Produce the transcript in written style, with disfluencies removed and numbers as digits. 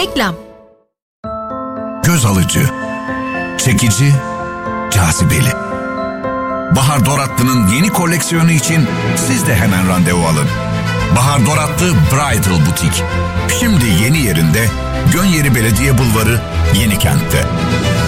Reklam. Göz alıcı, çekici, cazibeli. Bahar Doratlı'nın yeni koleksiyonu için siz de hemen randevu alın. Bahar Doratlı Bridal Butik. Şimdi yeni yerinde Gönyeri Belediye Bulvarı, Yenikent'te.